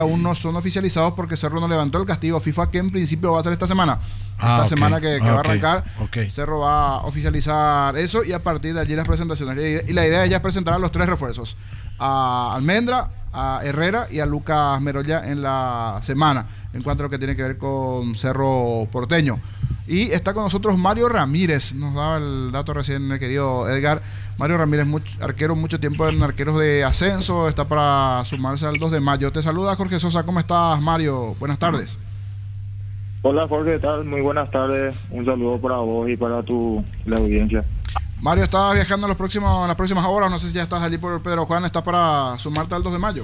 aún no son oficializados porque Cerro no levantó el castigo FIFA que en principio va a ser esta semana. Ok. Semana que va a arrancar, Ok. Cerro va a oficializar eso y a partir de allí las presentaciones. Y la idea es ya presentar a los 3 refuerzos: a Almendra, a Herrera y a Lucas Merolla en la semana, en cuanto a lo que tiene que ver con Cerro Porteño. Y está con nosotros Mario Ramírez, nos daba el dato recién el querido Edgar. Mario Ramírez, arquero, mucho tiempo en arqueros de ascenso, está para sumarse al 2 de mayo. Te saluda Jorge Sosa, ¿cómo estás, Mario? Buenas tardes. Hola Jorge, ¿qué tal? Muy buenas tardes. Un saludo para vos y para la audiencia. Mario, ¿estás viajando en las próximas horas? No sé si ya estás allí por Pedro Juan, ¿estás para sumarte al 2 de mayo?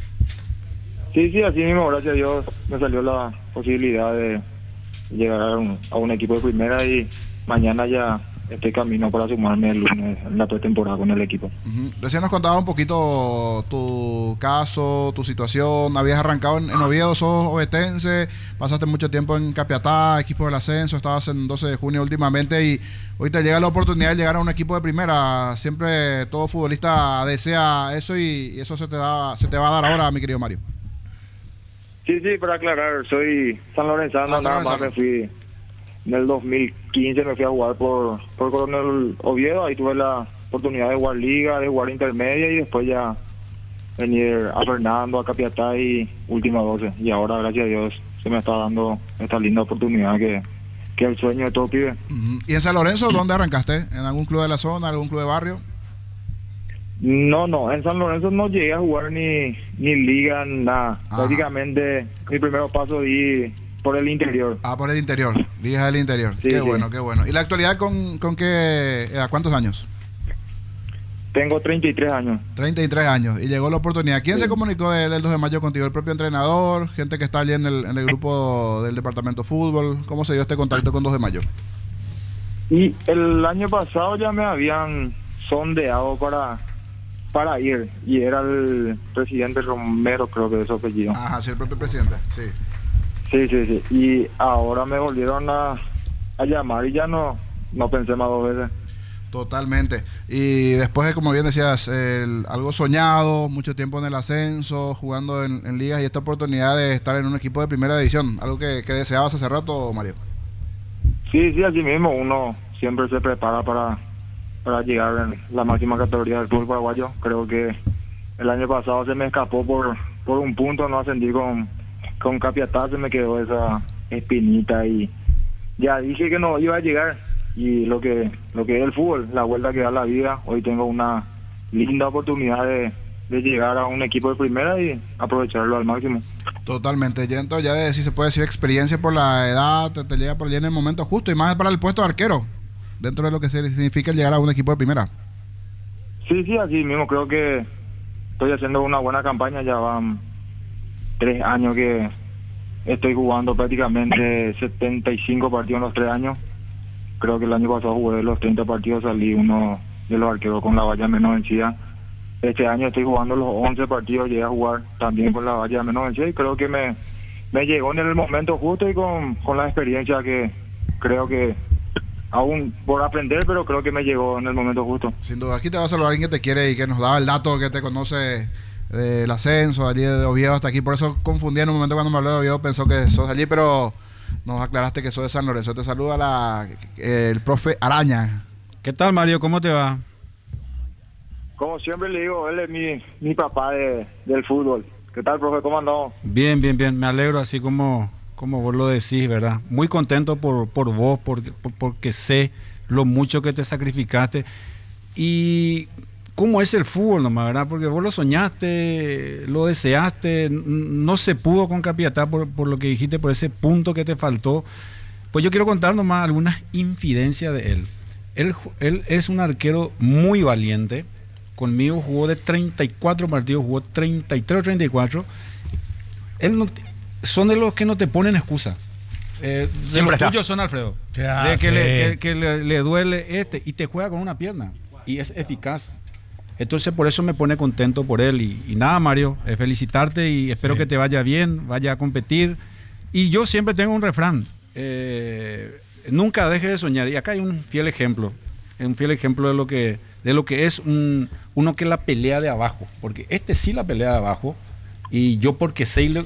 Sí, así mismo, gracias a Dios me salió la posibilidad de llegar a un equipo de primera y mañana ya estoy camino para sumarme el lunes en la pretemporada con el equipo. Recién nos contabas un poquito tu caso, tu situación. Habías arrancado en Oviedo, sos ovetense, pasaste mucho tiempo en Capiatá, equipo del ascenso, estabas en 12 de junio últimamente y hoy te llega la oportunidad de llegar a un equipo de primera. Siempre todo futbolista desea eso y eso se te va a dar ahora, mi querido Mario. Sí, para aclarar, soy sanlorenzano, nada más me fui en el 2015, me fui a jugar por Coronel Oviedo, ahí tuve la oportunidad de jugar liga, de jugar intermedia y después ya venir a Fernando, a Capiatá y última 12. Y ahora, gracias a Dios, se me está dando esta linda oportunidad que es el sueño de todo pibe. ¿Y en San Lorenzo dónde arrancaste? ¿En algún club de la zona, algún club de barrio? No, en San Lorenzo no llegué a jugar ni liga, nada. Prácticamente mi primer paso di por el interior. Por el interior, ligas del interior. Sí, qué sí. bueno, qué bueno. ¿Y la actualidad con qué edad? ¿Cuántos años? Tengo 33 años. 33 años y llegó la oportunidad. ¿Quién Sí. se comunicó del 2 de mayo contigo? ¿El propio entrenador? ¿Gente que está allí en el grupo del departamento de fútbol? ¿Cómo se dio este contacto con 2 de mayo? Y el año pasado ya me habían sondeado para ir y era el presidente Romero, creo que es su apellido. Ajá, sí, el propio presidente, sí. Sí. Y ahora me volvieron a llamar y ya no pensé más 2 veces. Totalmente. Y después de, como bien decías, algo soñado, mucho tiempo en el ascenso, jugando en ligas y esta oportunidad de estar en un equipo de primera división, algo que deseabas hace rato, Mario. Sí, así mismo, uno siempre se prepara para llegar en la máxima categoría del fútbol paraguayo. Creo que el año pasado se me escapó por un punto, no ascendí con Capiatá, se me quedó esa espinita y ya dije que no iba a llegar. Y lo que es el fútbol, la vuelta que da la vida, hoy tengo una linda oportunidad de llegar a un equipo de primera y aprovecharlo al máximo. Totalmente, ya de si se puede decir experiencia por la edad, te llega por allí en el momento justo y más para el puesto de arquero, dentro de lo que significa llegar a un equipo de primera. Sí, así mismo, creo que estoy haciendo una buena campaña, ya van 3 años que estoy jugando prácticamente 75 partidos en los 3 años. Creo que el año pasado jugué de los 30 partidos, salí uno de los arqueros con la valla menos vencida. Este año estoy jugando los 11 partidos, llegué a jugar también con la valla menos vencida y creo que me llegó en el momento justo y con la experiencia que creo que aún por aprender, pero creo que me llegó en el momento justo. Sin duda, aquí te va a saludar alguien que te quiere y que nos daba el dato que te conoce del ascenso, allí de Oviedo hasta aquí, por eso confundí en un momento cuando me habló de Oviedo, pensó que sos allí, pero nos aclaraste que sos de San Lorenzo. Te saluda el profe Araña. ¿Qué tal, Mario? ¿Cómo te va? Como siempre le digo, él es mi papá del fútbol. ¿Qué tal, profe? ¿Cómo andamos? Bien. Me alegro así como vos lo decís, ¿verdad? Muy contento por vos, porque sé lo mucho que te sacrificaste. Y cómo es el fútbol nomás, ¿verdad? Porque vos lo soñaste, lo deseaste, no se pudo con Capiatá por lo que dijiste, por ese punto que te faltó. Pues yo quiero contar nomás algunas infidencias de él. Él es un arquero muy valiente. Conmigo jugó de 34 partidos, jugó 33 o 34. Son de los que no te ponen excusa. De los tuyos son, Alfredo. Que le duele y te juega con una pierna. Y es eficaz. Entonces por eso me pone contento por él. Y nada, Mario, felicitarte y espero que te vaya bien, vaya a competir. Y yo siempre tengo un refrán. Nunca dejes de soñar. Y acá hay un fiel ejemplo de lo que es uno que la pelea de abajo. Porque sí la pelea de abajo. Y yo porque sé